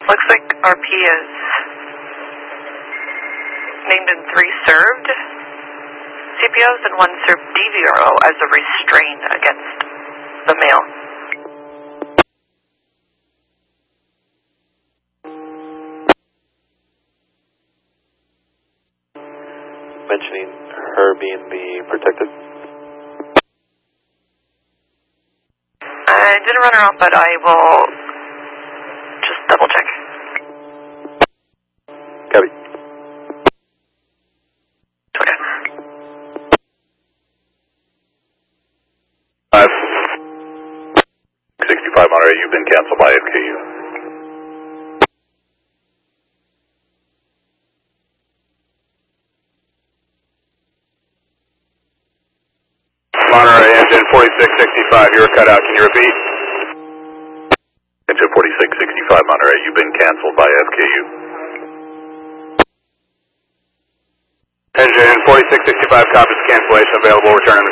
Looks like RP is named in 3 served CPOs and 1 served DVRO as a restraint against the male. Mentioning her being the protected. I didn't run her off, but I will just double check. Copy. Okay. 65 Monterey, you've been canceled by FKU. Monterey, engine 4665, you're cut out. Can you repeat? Engine 4665 Monterey, you've been canceled by FKU. Engine 4665, copies cancellation available, return